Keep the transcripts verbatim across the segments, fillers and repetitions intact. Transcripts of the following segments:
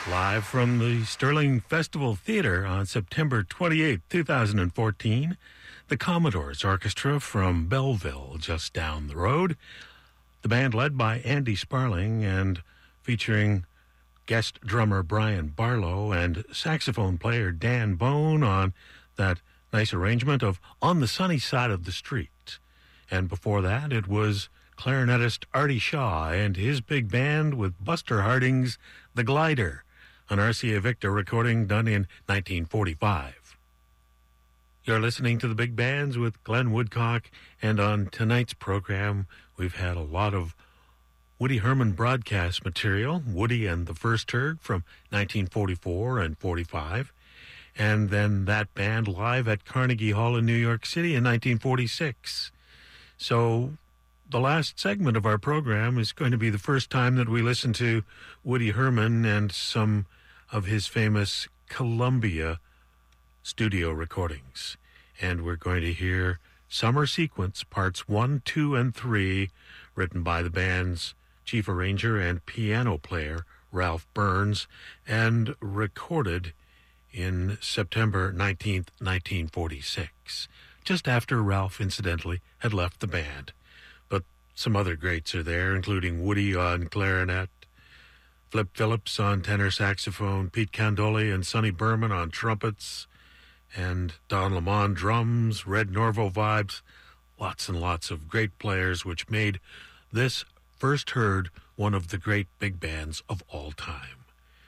Live from the Sterling Festival Theater on September twenty-eighth, twenty fourteen, the Commodores Orchestra from Belleville, just down the road. The band led by Andy Sparling and featuring guest drummer Brian Barlow and saxophone player Dan Bone on that nice arrangement of On the Sunny Side of the Street. And before that, it was clarinetist Artie Shaw and his big band with Buster Harding's The Glider, an R C A Victor recording done in nineteen forty-five. You're listening to the Big Bands with Glenn Woodcock, and on tonight's program, we've had a lot of Woody Herman broadcast material, Woody and the First Herd from nineteen forty-four and forty-five, and then that band live at Carnegie Hall in New York City in nineteen forty-six. So the last segment of our program is going to be the first time that we listen to Woody Herman and some of his famous Columbia studio recordings. And we're going to hear Summer Sequence, parts one, two, and three, written by the band's chief arranger and piano player, Ralph Burns, and recorded in September nineteenth, nineteen forty-six, just after Ralph, incidentally, had left the band. But some other greats are there, including Woody on clarinet, Flip Phillips on tenor saxophone, Pete Candoli and Sonny Berman on trumpets, and Don Lamont drums, Red Norvo vibes, lots and lots of great players, which made this First Herd one of the great big bands of all time.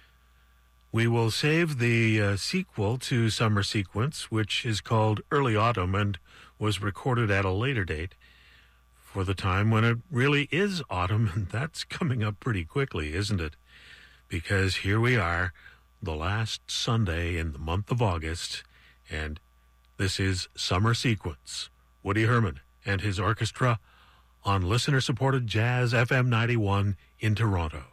We will save the uh, sequel to Summer Sequence, which is called Early Autumn and was recorded at a later date, for the time when it really is autumn, and that's coming up pretty quickly, isn't it? Because here we are, the last Sunday in the month of August, and this is Summer Sequence, Woody Herman and his orchestra on listener-supported Jazz F M ninety-one in Toronto.